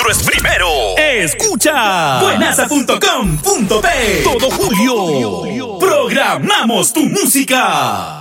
otro es primero. Escucha buenaza.com.p. Todo julio programamos tu música.